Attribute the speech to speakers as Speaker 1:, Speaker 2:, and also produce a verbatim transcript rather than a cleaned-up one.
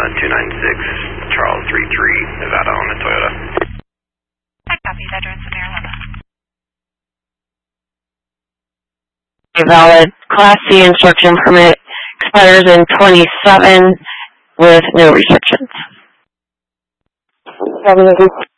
Speaker 1: two nine six, Charles three three, Nevada on the Toyota.
Speaker 2: I copy, Veterans of Maryland.
Speaker 3: A valid Class C instruction permit expires in twenty-seven with no restrictions.